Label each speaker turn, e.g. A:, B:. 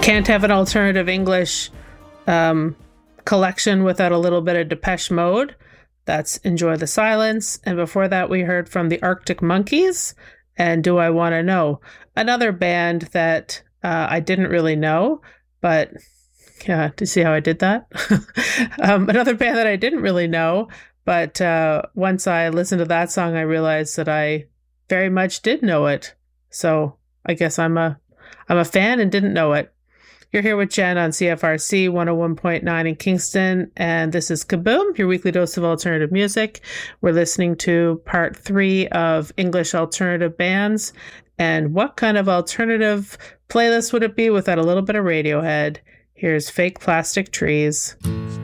A: Can't have an alternative English collection without a little bit of Depeche Mode. That's Enjoy the Silence. And before that, we heard from the Arctic Monkeys and Do I Want to Know? Another band that I didn't really know, but yeah, do you see how I did that? Another band that I didn't really know, but once I listened to that song, I realized that I very much did know it. So I guess I'm a fan and didn't know it. You're here with Jen on CFRC 101.9 in Kingston, and this is Kaboom, your weekly dose of alternative music. We're listening to part 3 of English alternative bands, and what kind of alternative playlist would it be without a little bit of Radiohead? Here's Fake Plastic Trees.